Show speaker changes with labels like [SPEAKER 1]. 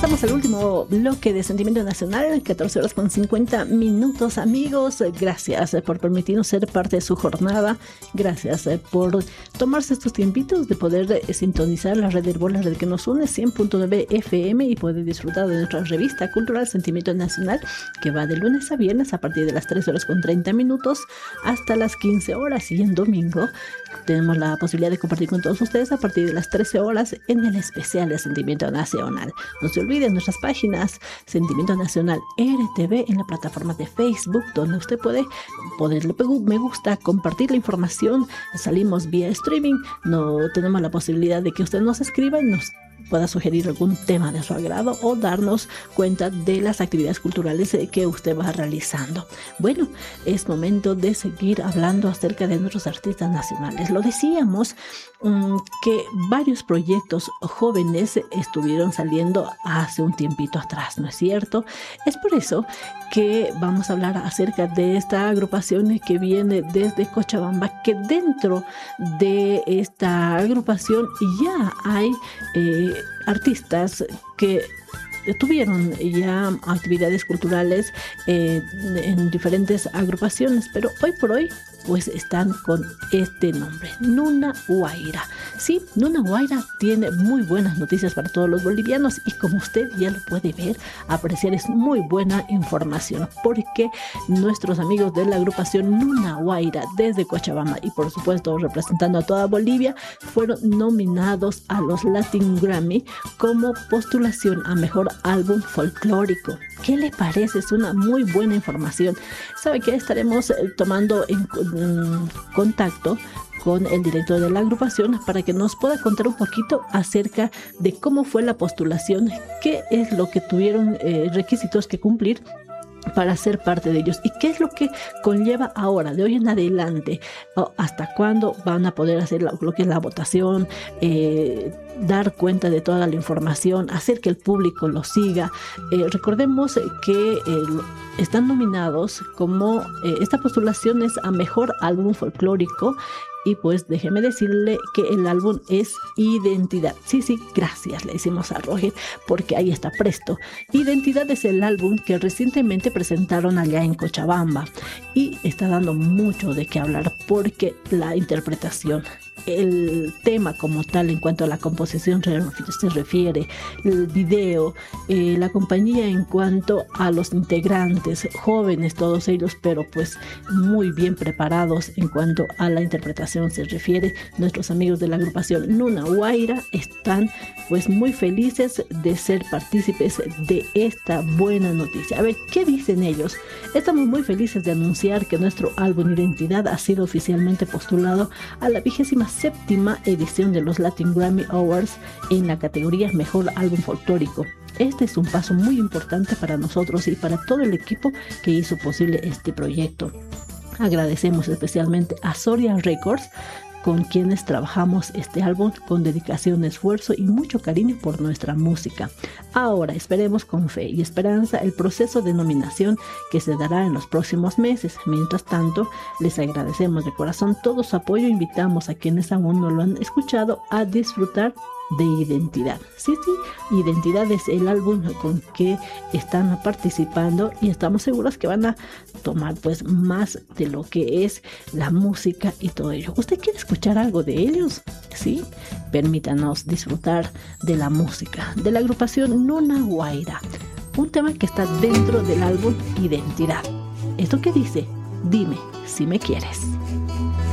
[SPEAKER 1] Pasamos al último bloque de Sentimiento Nacional, 14 horas con 50 minutos, amigos. Gracias por permitirnos ser parte de su jornada. Gracias por tomarse estos tiempitos de poder sintonizar la red Herbol, la red que nos une, 100.9 FM, y poder disfrutar de nuestra revista cultural Sentimiento Nacional, que va de lunes a viernes a partir de las 3 horas con 30 minutos hasta las 15 horas. Y en domingo tenemos la posibilidad de compartir con todos ustedes a partir de las 13 horas en el especial de Sentimiento Nacional. No se olviden nuestras páginas Sentimiento Nacional RTV en la plataforma de Facebook, donde usted puede ponerle me gusta, compartir la información. Salimos vía streaming, no tenemos la posibilidad de que usted nos escriba y nos pueda sugerir algún tema de su agrado o darnos cuenta de las actividades culturales que usted va realizando. Bueno, es momento de seguir hablando acerca de nuestros artistas nacionales. Lo decíamos que varios proyectos jóvenes estuvieron saliendo hace un tiempito atrás, ¿no es cierto? Es por eso que vamos a hablar acerca de esta agrupación que viene desde Cochabamba, que dentro de esta agrupación ya hay artistas que tuvieron ya actividades culturales en diferentes agrupaciones, pero hoy por hoy pues están con este nombre, Nuna Huayra. Sí, Nuna Huayra tiene muy buenas noticias para todos los bolivianos, y como usted ya lo puede ver, apreciar, es muy buena información, porque nuestros amigos de la agrupación Nuna Huayra desde Cochabamba, y por supuesto representando a toda Bolivia, fueron nominados a los Latin Grammy como postulación a mejor álbum folclórico. ¿Qué le parece? Es una muy buena información. Sabe que estaremos tomando en contacto con el director de la agrupación para que nos pueda contar un poquito acerca de cómo fue la postulación, qué es lo que tuvieron requisitos que cumplir para ser parte de ellos, y qué es lo que conlleva ahora, de hoy en adelante, hasta cuándo van a poder hacer lo que es la votación, dar cuenta de toda la información, hacer que el público lo siga. Recordemos que están nominados como esta postulación es a mejor álbum folclórico. Y pues déjeme decirle que el álbum es Identidad. Sí, gracias, le decimos a Roger, porque ahí está presto. Identidad es el álbum que recientemente presentaron allá en Cochabamba, y está dando mucho de qué hablar, porque la interpretación, el tema como tal en cuanto a la composición se refiere, el video, la compañía en cuanto a los integrantes, jóvenes todos ellos, pero pues muy bien preparados en cuanto a la interpretación se refiere. Nuestros amigos de la agrupación Nuna Huayra están pues muy felices de ser partícipes de esta buena noticia. A ver, ¿qué dicen ellos? Estamos muy felices de anunciar que nuestro álbum Identidad ha sido oficialmente postulado a la 27ª edición de los Latin Grammy Awards en la categoría Mejor Álbum Folclórico. Este es un paso muy importante para nosotros y para todo el equipo que hizo posible este proyecto. Agradecemos especialmente a Soria Records, con quienes trabajamos este álbum con dedicación, esfuerzo y mucho cariño por nuestra música. Ahora esperemos con fe y esperanza el proceso de nominación que se dará en los próximos meses. Mientras tanto, les agradecemos de corazón todo su apoyo. Invitamos a quienes aún no lo han escuchado a disfrutar de Identidad. Sí, Identidad es el álbum con que están participando, y estamos seguros que van a tomar pues más de lo que es la música y todo ello. ¿Usted quiere escuchar algo de ellos? Sí, permítanos disfrutar de la música de la agrupación Nuna Huayra, un tema que está dentro del álbum Identidad. ¿Esto qué dice? Dime si me quieres.